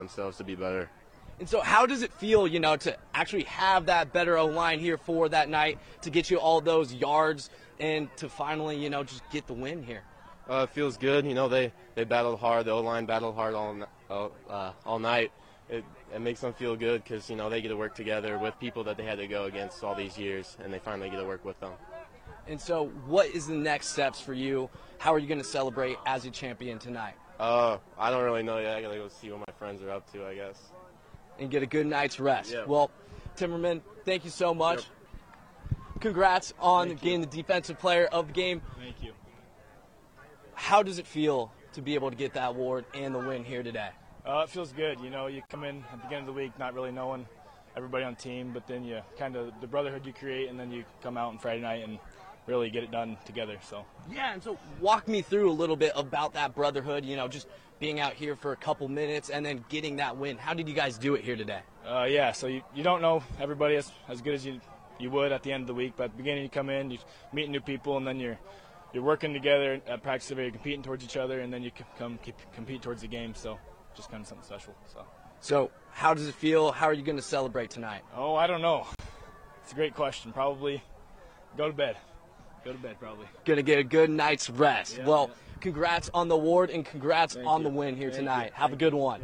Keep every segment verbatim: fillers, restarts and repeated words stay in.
themselves to be better. And so how does it feel, you know, to actually have that better O-line here for that night, to get you all those yards and to finally, you know, just get the win here? Uh, it feels good. You know, they, they battled hard. The O-line battled hard all, all, uh, all night. It, it makes them feel good because, you know, they get to work together with people that they had to go against all these years, and they finally get to work with them. And so what is the next steps for you? How are you going to celebrate as a champion tonight? Uh, I don't really know yet. I got to go see what my friends are up to, I guess. And get a good night's rest. Yeah. Well, Timmerman, thank you so much. Yep. Congrats on thank getting you. the defensive player of the game. Thank you. How does it feel to be able to get that award and the win here today? Uh, it feels good. You know, you come in at the beginning of the week not really knowing everybody on the team, but then you kind of the brotherhood you create, and then you come out on Friday night and really get it done together. So yeah, and so walk me through a little bit about that brotherhood, you know, just being out here for a couple minutes and then getting that win. How did you guys do it here today? Uh, yeah, so you, you don't know everybody as, as good as you you would at the end of the week, but at the beginning you come in, you meet new people, and then you're you're working together at practice, you're competing towards each other, and then you come keep, compete towards the game. So just kind of something special. So so how does it feel? How are you going to celebrate tonight? Oh, I don't know. It's a great question. Probably go to bed. Go to bed, probably. Going to get a good night's rest. Yeah, well, yeah. Congrats on the award and congrats Thank on you. the win here Thank tonight. you. Have Thank a good you. one. Yeah.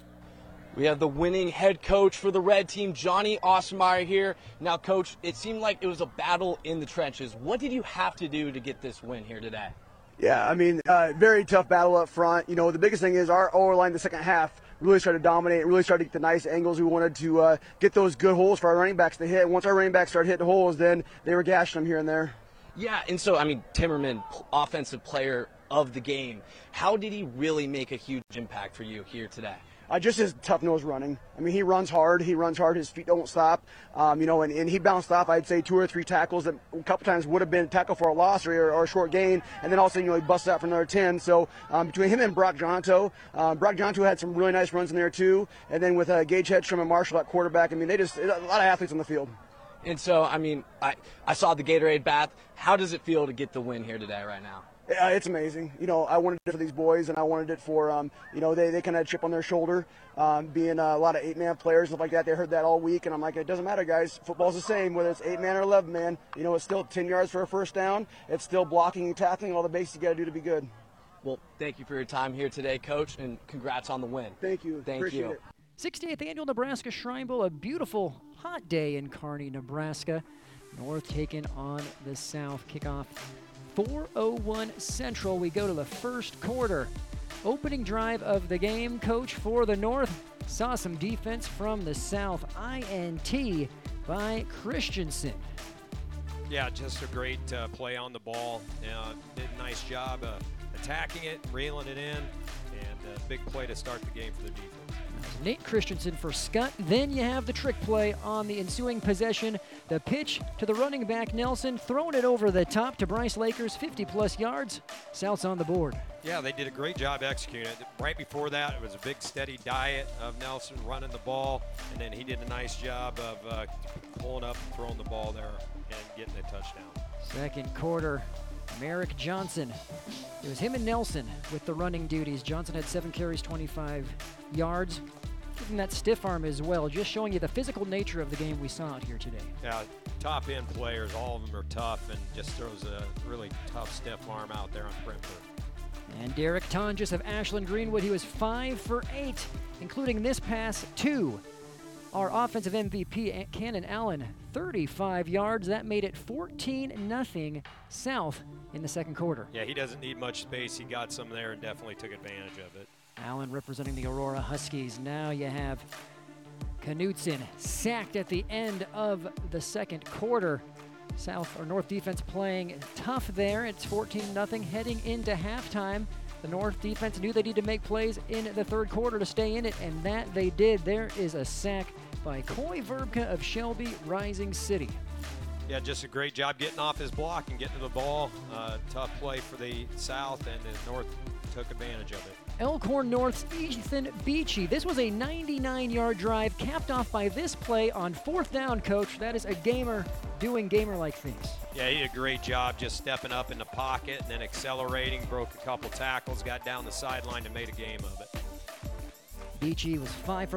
We have the winning head coach for the red team, Johnny Osmeyer, here. Now, Coach, it seemed like it was a battle in the trenches. What did you have to do to get this win here today? Yeah, I mean, uh, very tough battle up front. You know, the biggest thing is our O-line the second half really started to dominate, really started to get the nice angles. We wanted to uh, get those good holes for our running backs to hit. Once our running backs started hitting holes, then they were gashing them here and there. Yeah, and so, I mean, Timmerman, offensive player of the game. How did he really make a huge impact for you here today? Uh, just his tough nose running. I mean, he runs hard. He runs hard. His feet don't stop. Um, you know, and, and he bounced off, I'd say, two or three tackles that a couple times would have been a tackle for a loss or, or a short gain. And then all of a sudden, you know, he busts out for another ten. So um, between him and Brock Jonto, um, Brock Jonto had some really nice runs in there, too. And then with uh, Gage Hedstrom and Marshall at quarterback, I mean, they just, a lot of athletes on the field. And so, I mean, I, I saw the Gatorade bath. How does it feel to get the win here today right now? Uh, it's amazing. You know, I wanted it for these boys, and I wanted it for, um, you know, they, they kind of had a chip on their shoulder, um, being uh, a lot of eight-man players, stuff like that. They heard that all week, and I'm like, it doesn't matter, guys. Football's the same, whether it's eight-man or eleven-man. You know, it's still ten yards for a first down. It's still blocking and tackling, all the basics you got to do to be good. Well, thank you for your time here today, Coach, and congrats on the win. Thank you. Thank Appreciate you. it. sixty-eighth Annual Nebraska Shrine Bowl, a beautiful hot day in Kearney, Nebraska. North taking on the South. Kickoff four oh one Central. We go to the first quarter. Opening drive of the game, Coach, for the North. Saw some defense from the South. I N T by Christensen. Yeah, just a great uh, play on the ball. Uh, did a nice job uh, attacking it, reeling it in, and a big play to start the game for the defense. Nate Christensen for Scott. Then you have the trick play on the ensuing possession. The pitch to the running back Nelson, throwing it over the top to Bryce Lakers, fifty plus yards. South's on the board. Yeah, they did a great job executing it. Right before that, it was a big steady diet of Nelson running the ball, and then he did a nice job of uh, pulling up and throwing the ball there and getting a touchdown. Second quarter, Merrick Johnson. It was him and Nelson with the running duties. Johnson had seven carries, twenty-five yards. Giving that stiff arm as well, just showing you the physical nature of the game we saw out here today. Yeah, top end players, all of them are tough, and just throws a really tough stiff arm out there on perimeter. And Derek Tonjes of Ashland Greenwood, he was five for eight, including this pass to our offensive M V P, Cannon Allen, thirty-five yards. That made it fourteen nothing South in the second quarter. Yeah, he doesn't need much space. He got some there and definitely took advantage of it. Allen representing the Aurora Huskies. Now you have Knutson sacked at the end of the second quarter. South or North defense playing tough there. It's fourteen nothing heading into halftime. The North defense knew they needed to make plays in the third quarter to stay in it, and that they did. There is a sack by Coy Verbka of Shelby Rising City. Yeah, just a great job getting off his block and getting to the ball. Uh, tough play for the South, and the North took advantage of it. Elkhorn North's Ethan Beachy. This was a ninety-nine yard drive capped off by this play on fourth down, Coach. That is a gamer doing gamer-like things. Yeah, he did a great job just stepping up in the pocket and then accelerating, broke a couple tackles, got down the sideline and made a game of it. Beachy was five for